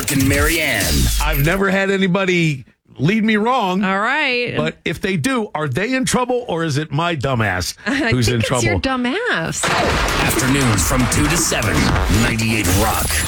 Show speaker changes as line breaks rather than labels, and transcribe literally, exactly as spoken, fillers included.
Mark and Marianne.
I've never had anybody lead me wrong.
All right.
But if they do, are they in trouble or is it my dumbass
I
who's
think
in
it's
trouble?
your dumbass.
Afternoons from two to seven, ninety-eight Rock.